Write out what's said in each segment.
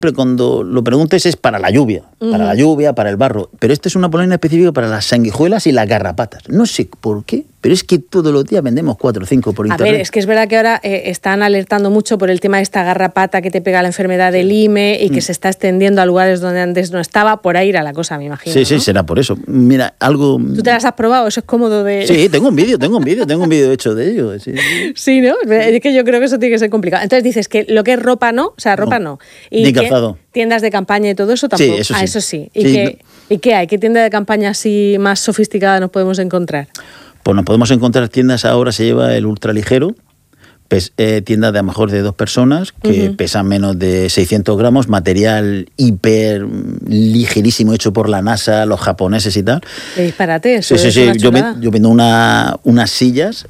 cuando lo preguntes es para la lluvia, para el barro, pero esta es una polaina específica para las sanguijuelas y las garrapatas. No sé por qué, pero es que todos los días vendemos 4 o 5 por internet. A ver, es que es verdad que ahora están alertando mucho por el tema de esta garrapata que te pega la enfermedad del IME y que se está extendiendo a lugares donde antes no estaba. Por ahí irá la cosa, me imagino. Sí, ¿no? Será por eso. Mira, algo... ¿Tú te las has probado? ¿Eso es cómodo de...? Sí, tengo un vídeo hecho de ello. Sí. Sí, ¿no? Es que yo creo que eso tiene que ser complicado. Entonces dices que lo que es ropa no, o sea, ropa no. Y ni calzado. Tiendas de campaña y todo eso tampoco. Sí, eso sí. Eso sí. ¿Y qué hay? ¿Qué tienda de campaña así más sofisticada nos podemos encontrar? Pues nos podemos encontrar tiendas, ahora se lleva el ultraliligero, tiendas de a lo mejor de 2 personas que pesan menos de 600 gramos, material hiper ligerísimo hecho por la NASA, los japoneses y tal. ¿Qué disparate? Eso Sí. Yo vendo unas sillas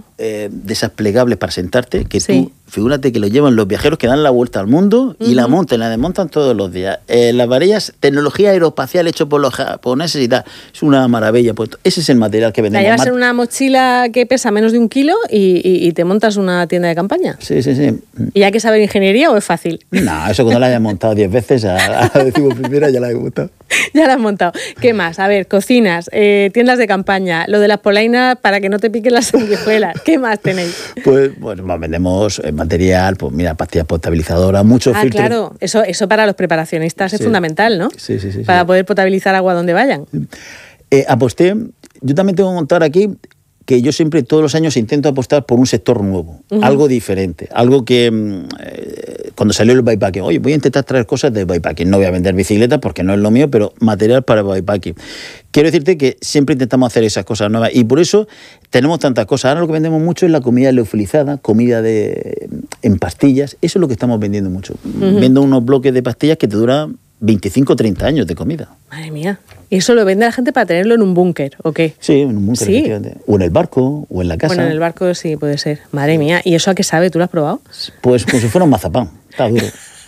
de esas plegables para sentarte, que tú, figúrate que lo llevan los viajeros que dan la vuelta al mundo y la montan, la desmontan todos los días. Las varillas, tecnología aeroespacial hecho por los japoneses y tal. Es una maravilla. Pues ese es el material que vendemos. La llevas en una mochila que pesa menos de 1 kilo y te montas una tienda de campaña. Sí. ¿Y hay que saber ingeniería o es fácil? No, eso cuando la hayas montado 10 veces, a la 11ª ya la he montado. Ya la has montado. ¿Qué más? A ver, cocinas, tiendas de campaña, lo de las polainas para que no te piquen las sanguijuelas. ¿Qué más tenéis? Pues bueno, vendemos material, pues mira, pastillas potabilizadoras, muchos filtros. Claro, eso para los preparacionistas es fundamental, ¿no? Sí. Para poder potabilizar agua donde vayan. Aposté, yo también tengo que contar aquí que yo siempre, todos los años, intento apostar por un sector nuevo, algo diferente, algo que cuando salió el bikepacking, oye, voy a intentar traer cosas de bikepacking, no voy a vender bicicletas porque no es lo mío, pero material para bikepacking. Quiero decirte que siempre intentamos hacer esas cosas nuevas y por eso tenemos tantas cosas. Ahora lo que vendemos mucho es la comida liofilizada, comida en pastillas, eso es lo que estamos vendiendo mucho. Vendo unos bloques de pastillas que te duran 25 o 30 años de comida. Madre mía. ¿Y eso lo vende la gente para tenerlo en un búnker o qué? Sí, en un búnker, efectivamente. O en el barco, o en la casa. Bueno, en el barco sí puede ser. Madre mía. ¿Y eso a qué sabe? ¿Tú lo has probado? Pues como si fuera un mazapán. Está duro.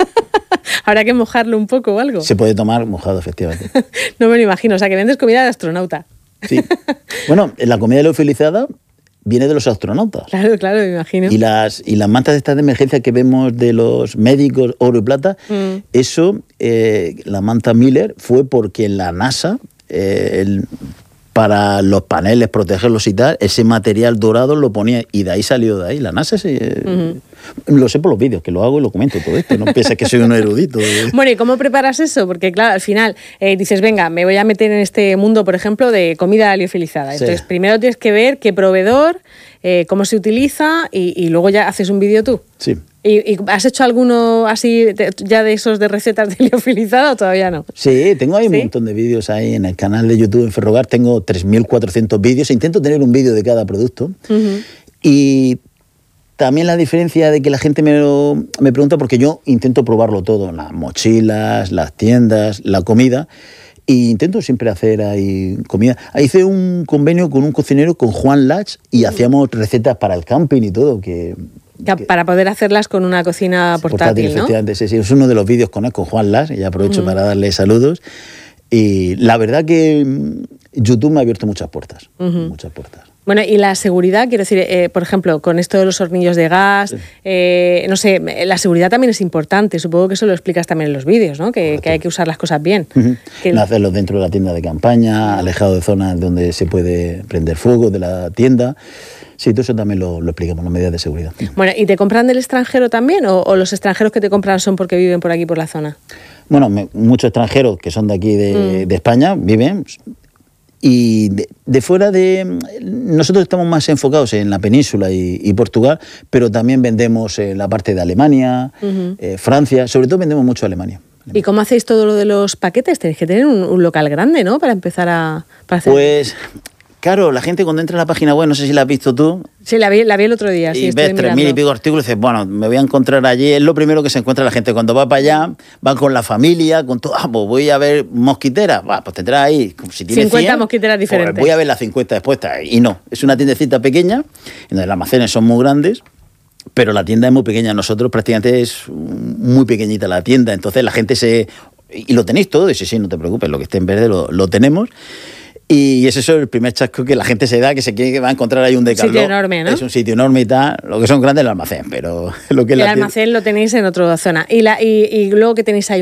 ¿Habrá que mojarlo un poco o algo? Se puede tomar mojado, efectivamente. No me lo imagino. O sea, que vendes comida de astronauta. Sí. Bueno, la comida liofilizada viene de los astronautas. Claro, me imagino. Y las mantas estas de emergencia que vemos de los médicos, oro y plata, eso, la manta Miller, fue porque en la NASA, para los paneles, protegerlos y tal, ese material dorado lo ponía, y de ahí salió de ahí. La NASA lo sé por los vídeos, que lo hago y lo comento todo esto, no pienses que soy un erudito. Bueno, ¿y cómo preparas eso? Porque claro, al final dices, venga, me voy a meter en este mundo, por ejemplo, de comida liofilizada. Entonces, primero tienes que ver qué proveedor, cómo se utiliza y luego ya haces un vídeo tú. Sí. ¿Y has hecho alguno así ya de esos de recetas de liofilizada o todavía no? Sí, tengo ahí un montón de vídeos ahí en el canal de YouTube en Ferrogar. Tengo 3.400 vídeos. Intento tener un vídeo de cada producto. Y también la diferencia de que la gente me pregunta, porque yo intento probarlo todo, las mochilas, las tiendas, la comida, y intento siempre hacer ahí comida. Ahí hice un convenio con un cocinero, con Juan Lach, y hacíamos recetas para el camping y todo, para poder hacerlas con una cocina portátil, ¿no? Efectivamente, sí. Es uno de los vídeos con Juan Lach, y aprovecho para darle saludos. Y la verdad que YouTube me ha abierto muchas puertas, muchas puertas. Bueno, y la seguridad, quiero decir, por ejemplo, con esto de los hornillos de gas, no sé, la seguridad también es importante. Supongo que eso lo explicas también en los vídeos, ¿no? Que hay que usar las cosas bien. No hacerlo dentro de la tienda de campaña, alejado de zonas donde se puede prender fuego de la tienda. Sí, todo eso también lo explicamos, las medidas de seguridad. Bueno, ¿y te compran del extranjero también o los extranjeros que te compran son porque viven por aquí, por la zona? Bueno, muchos extranjeros que son de aquí, de España, viven. Y de fuera nosotros estamos más enfocados en la península y Portugal, pero también vendemos en la parte de Alemania, Francia, sobre todo vendemos mucho a Alemania. ¿Y cómo hacéis todo lo de los paquetes? Tenéis que tener un local grande, ¿no? Para empezar para hacer... Pues... Claro, la gente cuando entra en la página web, no sé si la has visto tú. Sí, la vi el otro día. Y ves 3.000 y pico artículos y dices, bueno, me voy a encontrar allí. Es lo primero que se encuentra la gente cuando va para allá, van con la familia, con todo. Pues voy a ver mosquiteras. Pues tendrás ahí, si tienes 50 100, mosquiteras diferentes. Pues voy a ver las 50 expuestas. Y no, es una tiendecita pequeña, en donde los almacenes son muy grandes, pero la tienda es muy pequeña. Nosotros prácticamente es muy pequeñita la tienda. Entonces la gente y lo tenéis todo, y sí, no te preocupes, lo que esté en verde lo tenemos. Y es eso el primer chasco que la gente se da, que se quiere que va a encontrar ahí un Decathlon. Un sitio enorme, ¿no? Es un sitio enorme y tal. Lo que son grandes el almacén, pero lo que es el almacén lo tenéis en otra zona. Y luego que tenéis ahí